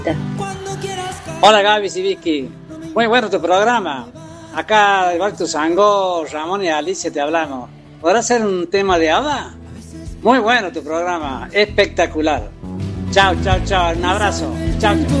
Hola Gaby y Vicky, muy bueno tu programa. Acá, igual tu Sango, Ramón y Alicia te hablamos. ¿Podrás hacer un tema de ABBA? Muy bueno tu programa, espectacular. Chao, chao, chao, un abrazo. Chao, chao.